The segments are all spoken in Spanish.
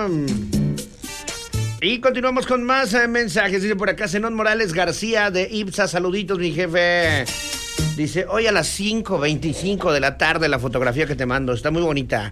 Y continuamos con más mensajes. Dice por acá Zenón Morales García de IPSA. Saluditos, mi jefe. Dice, hoy a las 5:25 de la tarde la fotografía que te mando. Está muy bonita.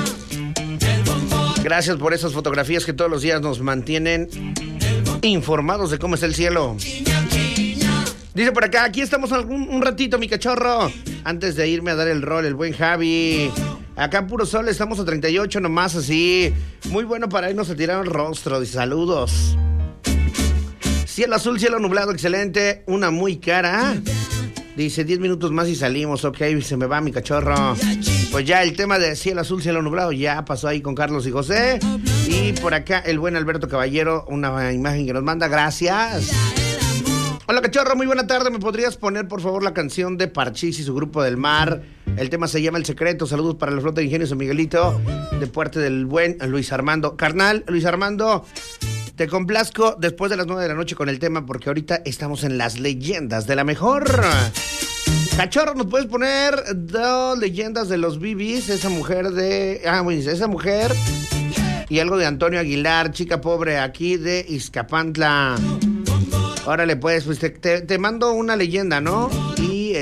Gracias por esas fotografías que todos los días nos mantienen informados de cómo está el cielo. Dice por acá, aquí estamos un ratito, mi cachorro. Antes de irme a dar el rol, el buen Javi. Acá puro sol, estamos a 38 nomás así. Muy bueno para irnos a tirar el rostro. Dice, saludos. Cielo azul, cielo nublado, excelente. Una muy cara. Dice, 10 minutos más y salimos. Ok, se me va mi cachorro. Pues ya el tema de cielo azul, cielo nublado ya pasó ahí con Carlos y José. Y por acá el buen Alberto Caballero, una imagen que nos manda. Gracias. Hola cachorro, muy buena tarde. ¿Me podrías poner por favor la canción de Parchís y su grupo del mar? El tema se llama El Secreto. Saludos para la flota de Ingenio San Miguelito, de parte del buen Luis Armando. Carnal, Luis Armando, te complazco después de las 9 de la noche con el tema, porque ahorita estamos en las leyendas de la mejor. Cachorro, ¿nos puedes poner 2 leyendas de los Bibis? Esa mujer de... esa mujer y algo de Antonio Aguilar, chica pobre aquí de Izcapantla. Órale, pues te mando una leyenda, ¿no? Y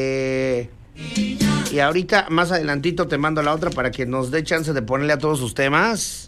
y ahorita, más adelantito, te mando la otra para que nos dé chance de ponerle a todos sus temas.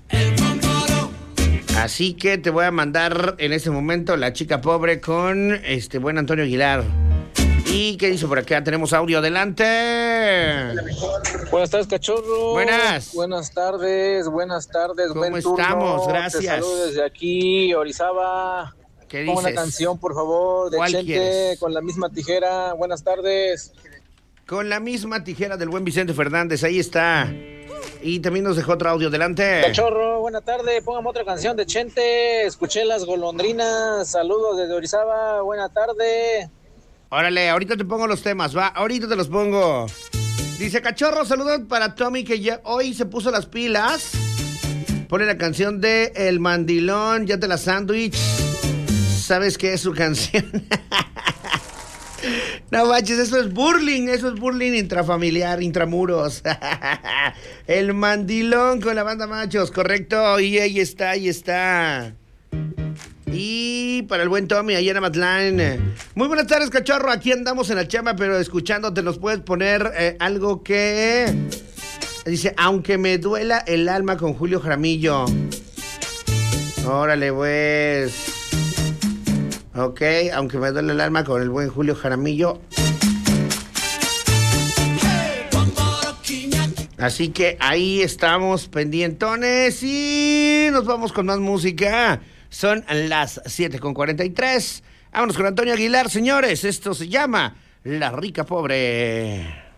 Así que te voy a mandar en este momento La Chica Pobre con buen Antonio Aguilar. ¿Y qué dice por acá? Tenemos audio, adelante. Buenas tardes, cachorro. Buenas. Buenas tardes. ¿Cómo estamos? Gracias. Te saludo desde aquí, Orizaba. ¿Qué dices? Pongo una canción, por favor, de Chente, quieres? Con la misma tijera. Buenas tardes. Con la misma tijera del buen Vicente Fernández, ahí está. Y también nos dejó otro audio, delante. Cachorro, buena tarde, póngame otra canción de Chente. Escuché Las Golondrinas. Saludos desde Orizaba, buena tarde. Órale, ahorita te pongo los temas, va, ahorita te los pongo. Dice, cachorro, saludos para Tommy, que ya hoy se puso las pilas. Pone la canción de El Mandilón, ya te la sándwich. ¿Sabes qué es su canción? No manches, eso es burling intrafamiliar, intramuros. El Mandilón con la banda Machos, correcto, y ahí está. Y para el buen Tommy, allá en Amatlán. Muy buenas tardes, cachorro, aquí andamos en la chamba, pero escuchándote nos puedes poner algo que... Dice, aunque me duela el alma con Julio Jaramillo. Órale, pues... Ok, aunque me duele el alma con el buen Julio Jaramillo. Así que ahí estamos pendientones y nos vamos con más música. Son las 7:43. Vámonos con Antonio Aguilar, señores. Esto se llama La Rica Pobre.